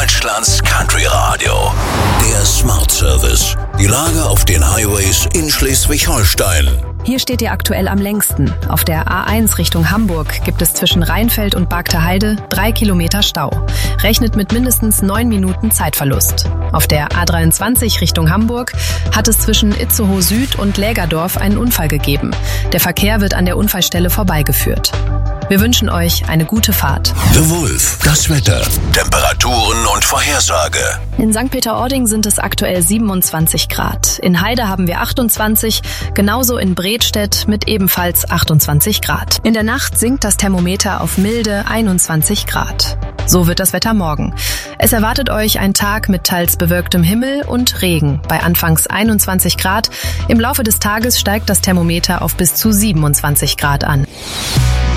Deutschlands Country Radio. Der Smart Service. Die Lage auf den Highways in Schleswig-Holstein. Hier steht ihr aktuell am längsten. Auf der A1 Richtung Hamburg gibt es zwischen Rheinfeld und Bargteheide 3 Kilometer Stau. Rechnet mit mindestens 9 Minuten Zeitverlust. Auf der A23 Richtung Hamburg hat es zwischen Itzehoe Süd und Lägerdorf einen Unfall gegeben. Der Verkehr wird an der Unfallstelle vorbeigeführt. Wir wünschen euch eine gute Fahrt. The Wolf, das Wetter, Temperaturen und Vorhersage. In St. Peter-Ording sind es aktuell 27 Grad. In Heide haben wir 28, genauso in Bredstedt mit ebenfalls 28 Grad. In der Nacht sinkt das Thermometer auf milde 21 Grad. So wird das Wetter morgen. Es erwartet euch ein Tag mit teils bewölktem Himmel und Regen bei anfangs 21 Grad. Im Laufe des Tages steigt das Thermometer auf bis zu 27 Grad an.